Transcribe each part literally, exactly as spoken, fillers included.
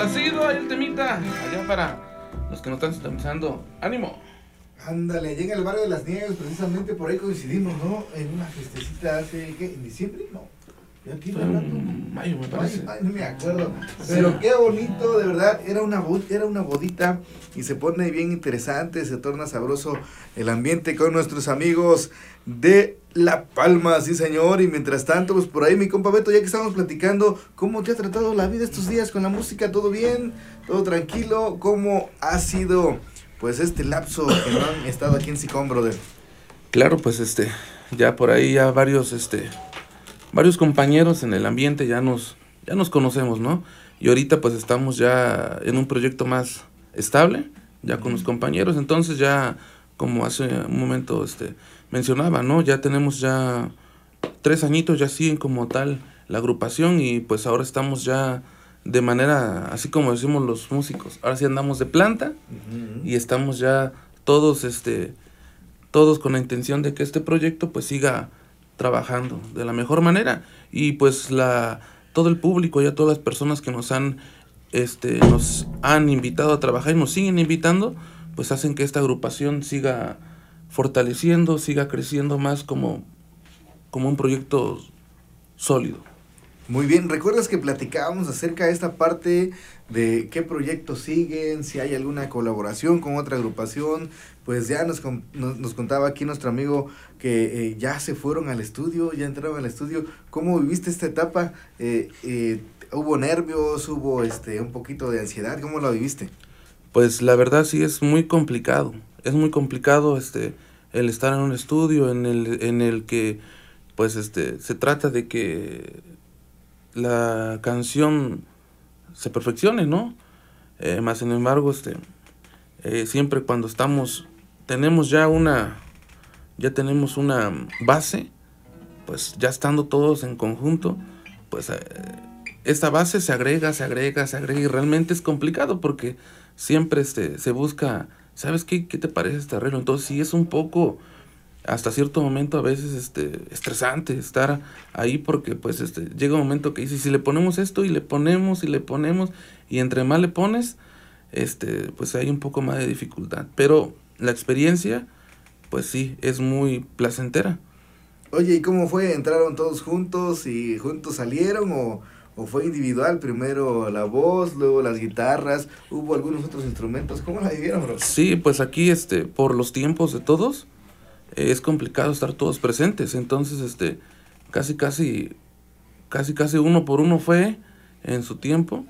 complacido, ahí el temita, allá para los que nos están sintonizando. ¡Ánimo! Ándale, allá en el barrio de Las Nieves, precisamente por ahí coincidimos, ¿no? En una festecita hace, ¿qué? ¿En diciembre? No. ¿Ya aquí Fue hablando? en mayo, me parece. Ay, ay, no me acuerdo. Pero qué bonito, de verdad. Era una, bo- era una bodita y se pone bien interesante, se torna sabroso el ambiente con nuestros amigos de La Palma, sí señor. Y mientras tanto, pues por ahí mi compa Beto, ya que estamos platicando, ¿cómo te ha tratado la vida estos días con la música? ¿Todo bien? ¿Todo tranquilo? ¿Cómo ha sido pues este lapso que no han estado aquí en Sicón, brother? Claro, pues este, ya por ahí ya varios, este, varios compañeros en el ambiente ya nos, ya nos conocemos, ¿no? Y ahorita pues estamos ya en un proyecto más estable, ya con los compañeros, entonces ya, como hace un momento este, mencionaba, ¿no? Ya tenemos ya tres añitos ya siguen como tal la agrupación y pues ahora estamos ya de manera, así como decimos los músicos, ahora sí andamos de planta Uh-huh. y estamos ya todos, este, todos con la intención de que este proyecto pues siga trabajando de la mejor manera y pues la todo el público, ya todas las personas que nos han este nos han invitado a trabajar y nos siguen invitando, pues hacen que esta agrupación siga fortaleciendo, siga creciendo más como como un proyecto sólido. Muy bien, ¿recuerdas que platicábamos acerca de esta parte de qué proyectos siguen, si hay alguna colaboración con otra agrupación? Pues ya nos, con- nos, nos contaba aquí nuestro amigo que eh, ya se fueron al estudio, ya entraron al estudio. ¿Cómo viviste esta etapa? Eh, eh, ¿Hubo nervios, hubo este un poquito de ansiedad? ¿Cómo lo viviste? Pues la verdad sí es muy complicado, es muy complicado este el estar en un estudio en el en el que pues este se trata de que la canción se perfeccione, ¿no? Eh, más sin embargo, este eh, siempre cuando estamos tenemos ya una ya tenemos una base, pues ya estando todos en conjunto, pues eh, esta base se agrega, se agrega, se agrega y realmente es complicado porque siempre este, se busca, ¿sabes qué? ¿Qué te parece este arreglo? Entonces sí es un poco, hasta cierto momento a veces este, estresante estar ahí porque pues este, llega un momento que dices, si le ponemos esto y le ponemos y le ponemos y entre más le pones, este, pues hay un poco más de dificultad. Pero la experiencia, pues sí, es muy placentera. Oye, ¿y cómo fue? ¿Entraron todos juntos y juntos salieron o, o fue individual? Primero la voz, luego las guitarras, ¿hubo algunos otros instrumentos? ¿Cómo la vivieron, bro? Sí, pues aquí este, por los tiempos de todos, eh, es complicado estar todos presentes, entonces este, casi casi, casi casi uno por uno fue en su tiempo,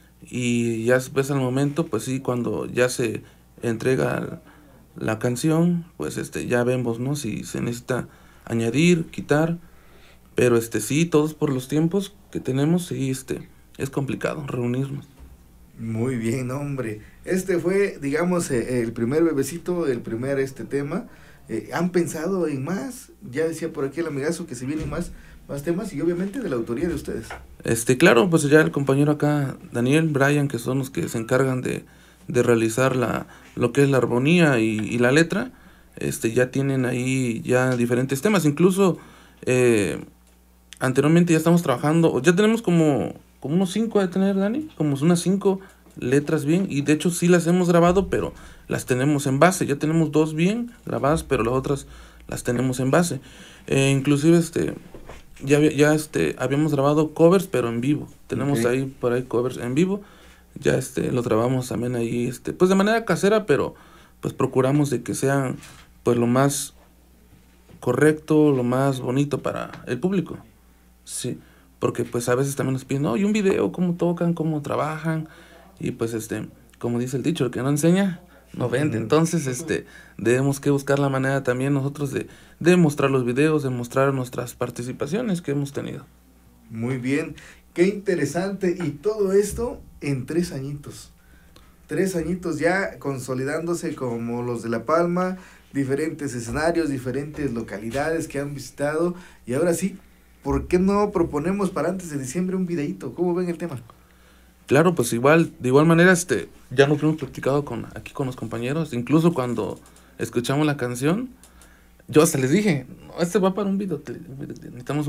y ya después al momento, pues sí, cuando ya se entrega la canción, pues este, ya vemos, ¿no? Si se necesita añadir, quitar, pero este sí, todos por los tiempos que tenemos, sí, este, es complicado reunirnos. Muy bien, hombre. Este fue, digamos, eh, el primer bebecito, el primer este tema. Eh, ¿Han pensado en más? Ya decía por aquí el amigazo que se vienen más, más temas y obviamente de la autoría de ustedes. Este, claro, pues ya el compañero acá, Daniel, Brian, que son los que se encargan de, de realizar la, lo que es la armonía y, y la letra, este, ya tienen ahí ya diferentes temas, incluso eh, anteriormente ya estamos trabajando, ya tenemos como, como unos cinco de tener, Dani, como unas cinco letras bien, y de hecho sí las hemos grabado, pero las tenemos en base, ya tenemos dos bien grabadas, pero las otras las tenemos en base. Eh, inclusive este ya, había- ya este habíamos grabado covers, pero en vivo. Tenemos Ok. ahí por ahí covers en vivo. Ya este lo grabamos también ahí este pues de manera casera, pero pues procuramos de que sean pues lo más correcto, lo más bonito para el público. Sí, porque pues a veces también nos piden, "No, y un video, cómo tocan, cómo trabajan", y pues este, como dice el dicho, el que no enseña no vende. Entonces, este, debemos que buscar la manera también nosotros de, de mostrar los videos, de mostrar nuestras participaciones que hemos tenido. Muy bien, qué interesante. Y todo esto en tres añitos. Tres añitos ya consolidándose como los de La Palma, diferentes escenarios, diferentes localidades que han visitado. Y ahora sí, ¿por qué no proponemos para antes de diciembre un videíto? ¿Cómo ven el tema? Claro, pues igual, de igual manera, este, ya nos hemos platicado con, aquí con los compañeros, incluso cuando escuchamos la canción, yo hasta les dije, no, este va para un video, necesitamos